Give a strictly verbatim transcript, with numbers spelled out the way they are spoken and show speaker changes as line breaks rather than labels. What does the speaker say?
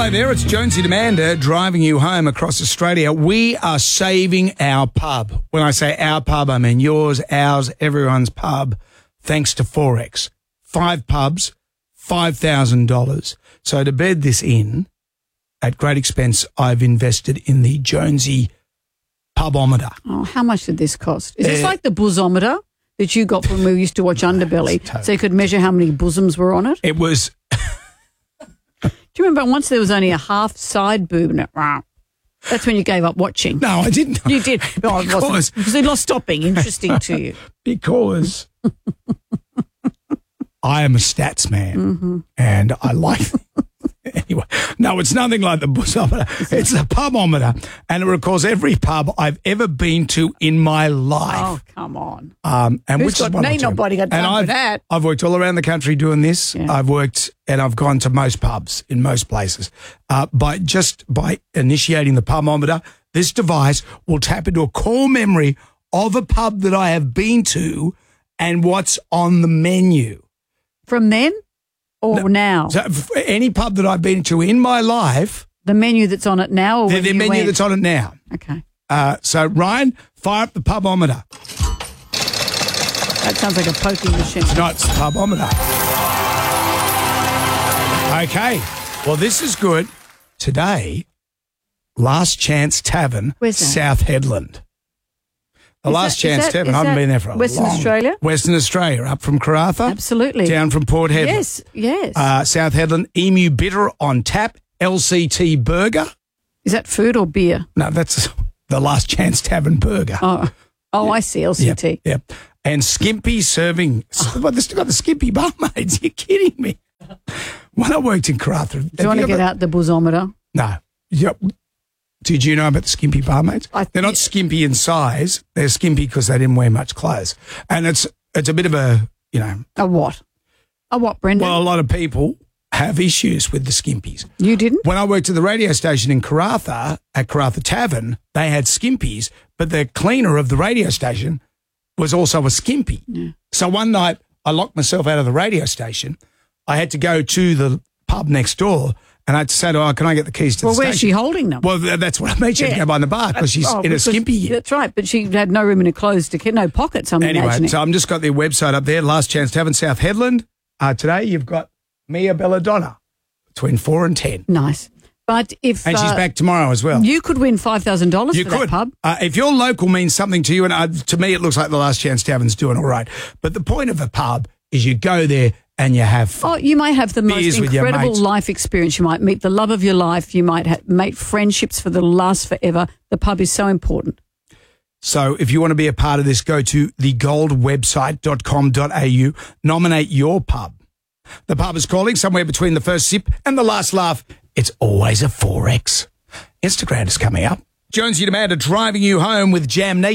Hello there, it's Jonesy Demander driving you home across Australia. We are saving our pub. When I say our pub, I mean yours, ours, everyone's pub, thanks to Forex. Five pubs, five thousand dollars. So to bed this in, at great expense, I've invested in the Jonesy Pubometer.
Oh, how much did this cost? Is this
Uh,
like the boozometer that you got when we used to watch Underbelly,
totally.
so you could measure how many bosoms were on it?
It was...
Do you remember once there was only a half side boob in it? That's when you gave up watching.
No, I didn't.
You did. Oh, it
Because-
wasn't. Because it lost stopping. Interesting to you.
Because I am a stats man,
Mm-hmm.
and I like... Anyway, no, it's nothing like the boozometer. It's a pubometer, and it records every pub I've ever been to in my life.
Oh, come on.
Um, and
Who's
which
got-
is one or
ain't
two.
nobody got
And
time for
I've,
that.
I've worked all around the country doing this.
Yeah.
I've worked and I've gone to most pubs in most places. Uh, by just by initiating the pubometer, this device will tap into a core memory of a pub that I have been to and what's on the menu.
From then or now?
So f- any pub that I've been to in my life,
The menu that's on it now or
the,
when
the
you
menu
went?
that's on it now.
Okay.
Uh, so Ryan, fire up the pubometer.
That sounds like a poking machine.
No, it's the pubometer. Okay. Well, this is good. Today, Last Chance Tavern,
Where's that?
South Headland. The
Is
Last
that-
Chance
is that-
Tavern.
is
I haven't
that
been there for a
Western
long
Australia?
Western Australia, up from Karratha.
Absolutely.
Down from Port Hedland.
Yes, yes.
Uh, South Headland, Emu Bitter on tap, L C T Burger.
Is that food or beer?
No, that's the Last Chance Tavern Burger.
Oh, oh, I see, L C T.
Yep. yep. And Skimpy serving. Well, they've still got the Skimpy barmaids. You're kidding me. When I worked in Karratha.
Do you want to get out the boozometer?
No. Yep. Did you know about the skimpy barmaids?
I-
They're not skimpy in size. They're skimpy because they didn't wear much clothes. And it's it's a bit of a, you know,
A what? A what, Brendan?
well, a lot of people have issues with the skimpies.
you didn't?
When I worked at the radio station in Karratha, at Karratha Tavern, they had skimpies, but the cleaner of the radio station was also a skimpy.
Yeah.
So one night I locked myself out of the radio station. I had to go to the pub next door and I had to say to her, oh, can I get the keys to
Well,
the
where's she
station?
holding them?
Well, th- that's what I mean. She had to
Yeah.
go behind the bar because she's
Oh,
in a
because-
skimpy.
That's right, but she had no room in her clothes to get no pockets, I'm
Anyway,
imagining.
so I'm just got their website up there, Last Chance Tavern, South Headland. Uh, today you've got Mia Belladonna between four and ten.
Nice. But if
And she's
uh,
back tomorrow as well.
you could win five thousand dollars
You
for
could.
that pub.
Uh, if your local means something to you, and uh, to me it looks like the Last Chance Tavern's doing all right, but the point of a pub is you go there and you have fun.
Oh, you might have the most
Beers with your
incredible
mates.
life experience. You might meet the love of your life. You might ha- make friendships for the last forever. The pub is so important.
So if you want to be a part of this, go to the gold website dot com dot a u, nominate your pub. The pub is calling somewhere between the first sip and the last laugh. It's always a four X. Instagram is coming up. Jonesy Demander driving you home with Jam Nation.